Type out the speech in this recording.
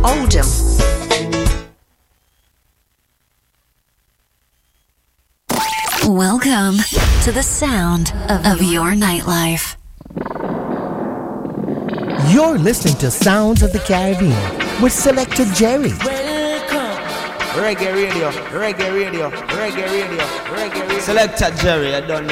Oldham. Welcome to the sound of your nightlife. You're listening to Sounds of the Caribbean with Selector Jerry. Welcome. Reggae radio, reggae radio, reggae radio, reggae radio. Selector Jerry, I don't